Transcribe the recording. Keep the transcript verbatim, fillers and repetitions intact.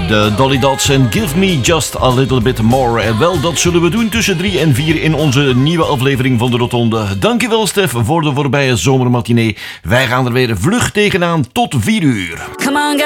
De Dolly Dots en Give Me Just a Little Bit More. En wel, dat zullen we doen tussen drie en vier in onze nieuwe aflevering van de Rotonde. Dankjewel, Stef, voor de voorbije zomermatinee. Wij gaan er weer vlug tegenaan tot vier uur. Come